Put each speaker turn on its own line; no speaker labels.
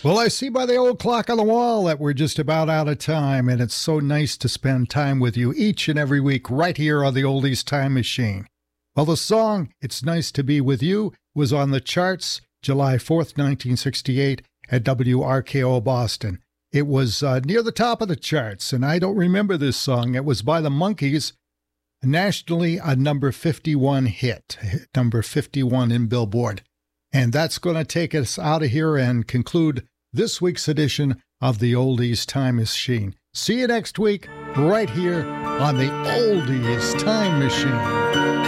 Well, I see by the old clock on the wall that we're just about out of time, and it's so nice to spend time with you each and every week right here on the Oldies Time Machine. Well, the song It's Nice to Be With You was on the charts July 4th, 1968 at WRKO Boston. It was near the top of the charts, and I don't remember this song. It was by the Monkees, nationally a number 51 hit, number 51 in Billboard. And that's going to take us out of here and conclude this week's edition of the Oldies Time Machine. See you next week right here on the Oldies Time Machine.